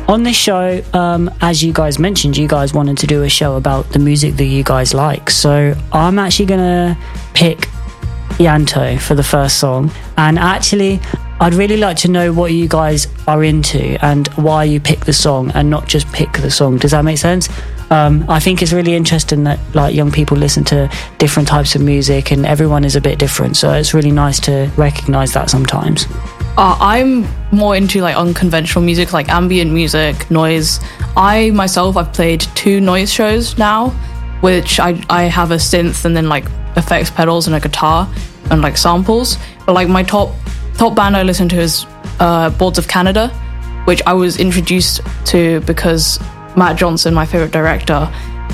on this show, as you guys mentioned, you guys wanted to do a show about the music that you guys like. So I'm actually going to pick Yanto for the first song. And actually, I'd really like to know what you guys are into and why you pick the song and not just pick the song. Does that make sense? I think it's really interesting that like young people listen to different types of music and everyone is a bit different. So it's really nice to recognize that sometimes. I'm more into like unconventional music, like ambient music, noise. I've played 2 noise shows now, which I have a synth and then like effects pedals and a guitar and like samples. But like my top band I listen to is Boards of Canada, which I was introduced to because Matt Johnson, my favorite director,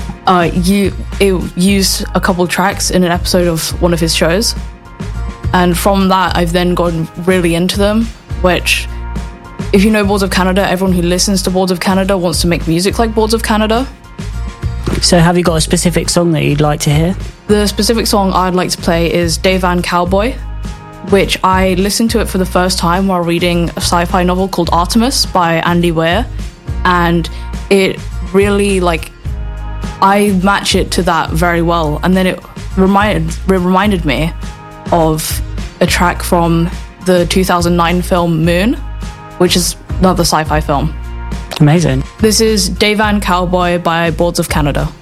used a couple tracks in an episode of one of his shows. And from that, I've then gotten really into them, which, if you know Boards of Canada, everyone who listens to Boards of Canada wants to make music like Boards of Canada. So have you got a specific song that you'd like to hear? The specific song I'd like to play is Day Van Cowboy, which I listened to it for the first time while reading a sci-fi novel called Artemis by Andy Weir. And it really, like, I match it to that very well. And then it reminded me of a track from the 2009 film Moon, which is another sci-fi film. Amazing. This is Day Van Cowboy by Boards of Canada.